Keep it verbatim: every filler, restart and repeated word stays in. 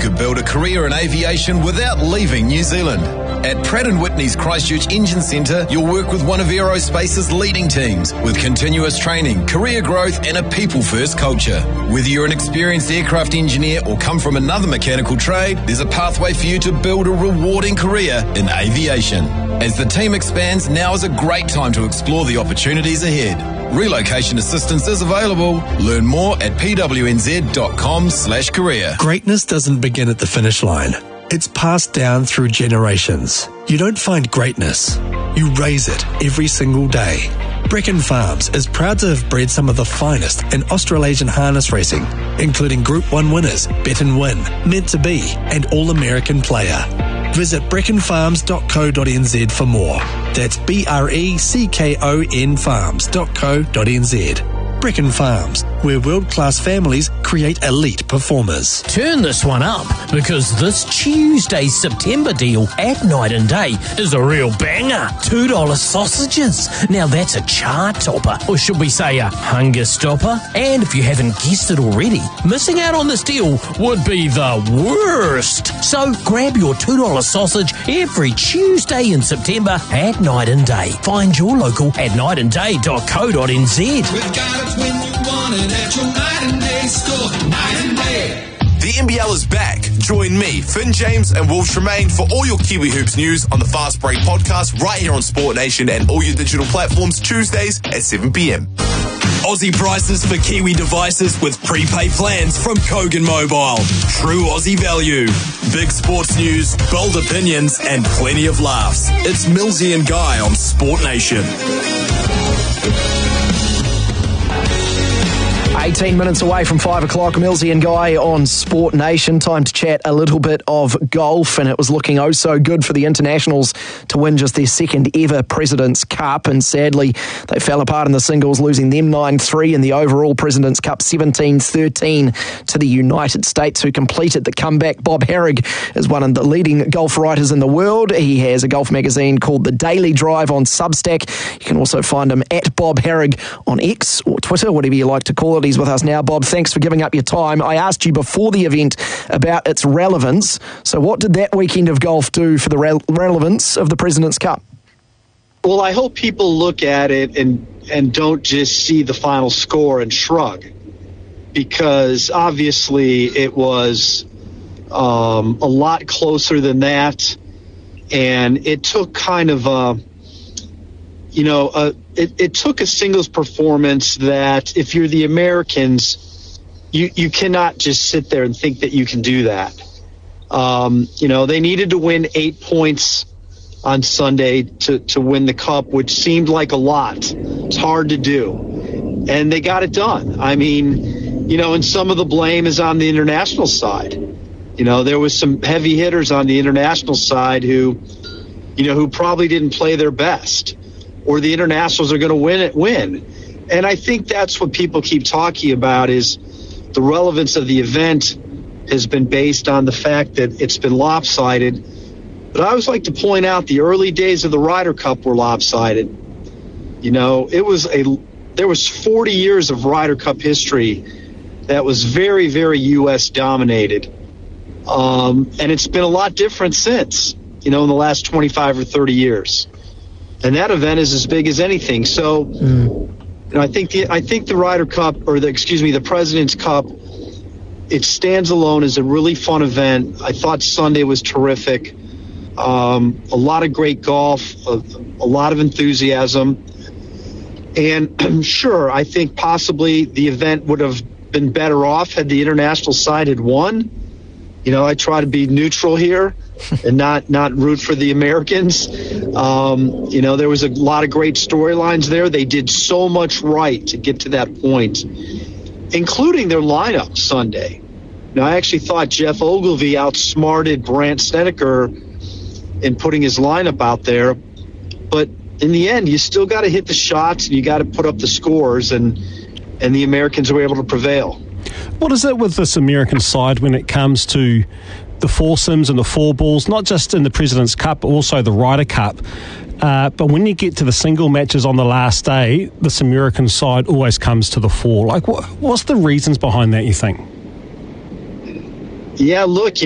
could build a career in aviation without leaving New Zealand. At Pratt and Whitney's Christchurch Engine Centre, you'll work with one of aerospace's leading teams with continuous training, career growth and a people-first culture. Whether you're an experienced aircraft engineer or come from another mechanical trade, there's a pathway for you to build a rewarding career in aviation. As the team expands, now is a great time to explore the opportunities ahead. Relocation assistance is available. Learn more at pwnz.com slash career. Greatness doesn't begin at the finish line. It's passed down through generations. You don't find greatness. You raise it every single day. Brecon Farms is proud to have bred some of the finest in Australasian harness racing, including Group one winners, Bet and Win, Meant to Be, and All-American Player. Visit brecon farms dot co dot n z for more. That's B R E C K O N farms dot co dot n z. Brecon Farms, where world-class families create elite performers. Turn this one up, because this Tuesday's September deal at Night and Day is a real banger. two dollars sausages. Now that's a chart topper, or should we say a hunger stopper? And if you haven't guessed it already, missing out on this deal would be the worst. So grab your two dollars sausage every Tuesday in September at Night and Day. Find your local at night and day dot co dot n z. We've got it when you want it at your Night and Day store. Night and Day. The N B L is back. Join me, Finn James and Wolf Tremaine for all your Kiwi Hoops news on the Fast Break podcast right here on Sport Nation and all your digital platforms Tuesdays at seven p.m. Aussie prices for Kiwi devices with prepaid plans from Kogan Mobile. True Aussie value. Big sports news, bold opinions, and plenty of laughs. It's Millsy and Guy on Sport Nation. eighteen minutes away from five o'clock, Millsy and Guy on Sport Nation. Time to chat a little bit of golf, and it was looking oh so good for the internationals to win just their second ever President's Cup, and sadly they fell apart in the singles, losing them nine three in the overall President's Cup, seventeen thirteen to the United States, who completed the comeback. Bob Harig is one of the leading golf writers in the world. He has a golf magazine called The Daily Drive on Substack. You can also find him at Bob Harig on X or Twitter, whatever you like to call it. He's with us now. Bob, thanks for giving up your time. I asked you before the event about its relevance. So what did that weekend of golf do for the re- relevance of the President's Cup? Well, I hope people look at it and, and don't just see the final score and shrug, because obviously it was um, a lot closer than that, and it took kind of a, you know, a, it, it took a singles performance that if you're the Americans, you, you cannot just sit there and think that you can do that. Um, you know, they needed to win eight points on Sunday to, to win the Cup, which seemed like a lot. It's hard to do. And they got it done. I mean, you know, and some of the blame is on the international side. You know, there was some heavy hitters on the international side who, you know, who probably didn't play their best, or the internationals are going to win it, win. And I think that's what people keep talking about, is the relevance of the event has been based on the fact that it's been lopsided. But I always like to point out the early days of the Ryder Cup were lopsided. You know, it was a there was forty years of Ryder Cup history that was very, very U S dominated. Um, and it's been a lot different since, you know, in the last twenty-five or thirty years. And that event is as big as anything. So, mm. you know, I think the I think the Ryder Cup, or the excuse me, the President's Cup, it stands alone as a really fun event. I thought Sunday was terrific. Um, a lot of great golf, a, a lot of enthusiasm. And sure, I think possibly the event would have been better off had the international side had won. You know, I try to be neutral here and not, not root for the Americans. Um, you know, there was a lot of great storylines there. They did so much right to get to that point, including their lineup Sunday. Now, I actually thought Jeff Ogilvy outsmarted Brandt Snedeker in putting his lineup out there. But in the end, you still got to hit the shots and you got to put up the scores, and and the Americans were able to prevail. What is it with this American side when it comes to the foursomes and the four balls, not just in the President's Cup, but also the Ryder Cup? Uh, but when you get to the single matches on the last day, this American side always comes to the fore. Like, what, what's the reasons behind that, you think? Yeah, look,